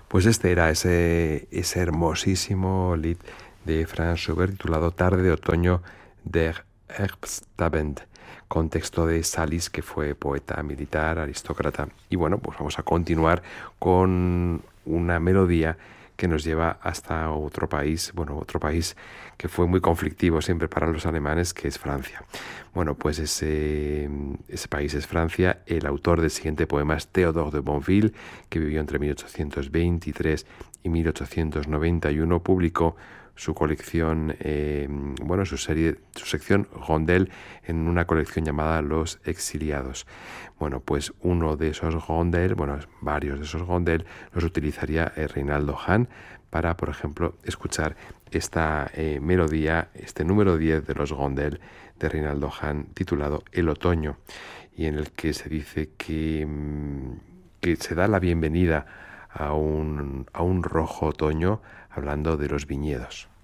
Pues este era ese hermosísimo lied de Franz Schubert titulado Tarde de otoño der Herbstabend, contexto de Salis, que fue poeta, militar, aristócrata. Y bueno, pues vamos a continuar con una melodía que nos lleva hasta otro país que fue muy conflictivo siempre para los alemanes, que es Francia. Bueno, pues ese país es Francia. El autor del siguiente poema es Théodore de Bonville, que vivió entre 1823 y 1891. Publicó su colección, su sección Rondel en una colección llamada Los Exiliados. Bueno, pues uno de esos Rondel, varios de esos Rondel los utilizaría Reinaldo Hahn para, por ejemplo, escuchar esta melodía, este número 10 de los Rondel de Reinaldo Hahn, titulado El Otoño, y en el que se dice que se da la bienvenida a un rojo otoño, hablando de los viñedos.